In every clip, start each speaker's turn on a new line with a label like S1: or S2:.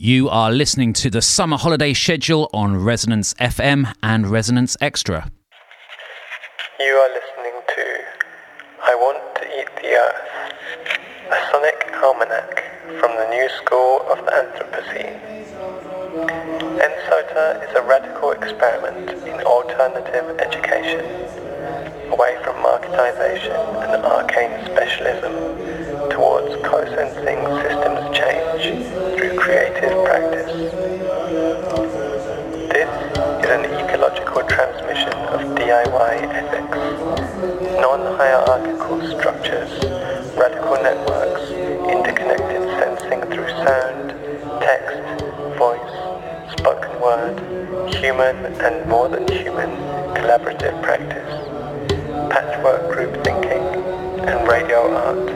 S1: You are listening to the summer holiday schedule on Resonance FM and Resonance Extra.
S2: You are listening to I Want to Eat the Earth, a sonic almanac from the new school of the Anthropocene. ENSOTA is a radical experiment in alternative education, away from marketization and arcane specialism towards co-sensing systems change through creative practice. This is an ecological transmission of DIY ethics, non-hierarchical structures, radical networks, interconnected sensing through sound, text, voice, spoken word, human and more than human collaborative practice, patchwork group thinking, and radio art.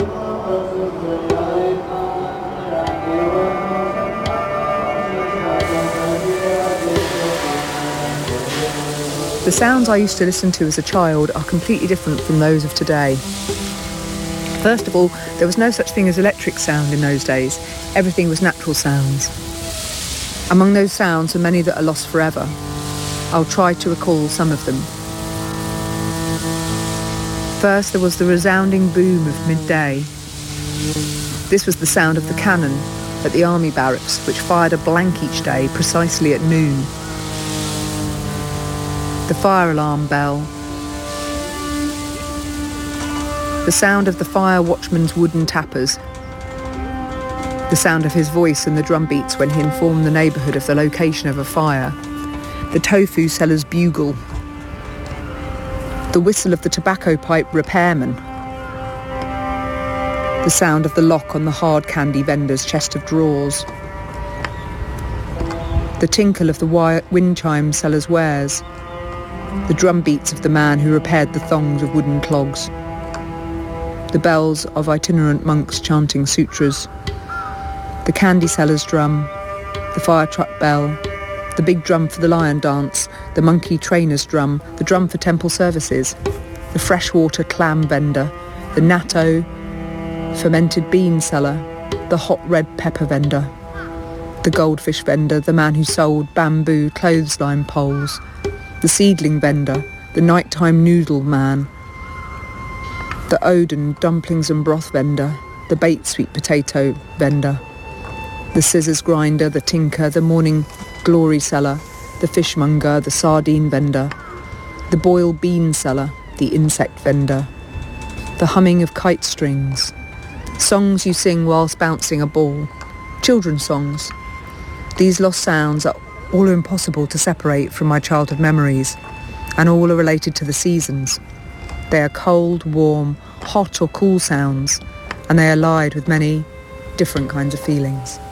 S3: The sounds I used to listen to as a child are completely different from those of today. First of all, there was no such thing as electric sound in those days. Everything was natural sounds. Among those sounds are many that are lost forever. I'll try to recall some of them. First, there was the resounding boom of midday. This was the sound of the cannon at the army barracks, which fired a blank each day precisely at noon. The fire alarm bell. The sound of the fire watchman's wooden tappers. The sound of his voice and the drum beats when he informed the neighbourhood of the location of a fire. The tofu seller's bugle. The whistle of the tobacco pipe repairman. The sound of the lock on the hard candy vendor's chest of drawers. The tinkle of the wind chime seller's wares. The drum beats of the man who repaired the thongs of wooden clogs. The bells of itinerant monks chanting sutras. The candy seller's drum. The fire truck bell. The big drum for the lion dance. The monkey trainer's drum. The drum for temple services. The freshwater clam vendor. The natto fermented bean seller. The hot red pepper vendor. The goldfish vendor. The man who sold bamboo clothesline poles. The seedling vendor, the nighttime noodle man, the Oden dumplings and broth vendor, the baked sweet potato vendor, the scissors grinder, the tinker, the morning glory seller, the fishmonger, the sardine vendor, the boiled bean seller, the insect vendor, the humming of kite strings, songs you sing whilst bouncing a ball, children's songs. These lost sounds are all impossible to separate from my childhood memories, and all are related to the seasons. They are cold, warm, hot or cool sounds, and they are allied with many different kinds of feelings.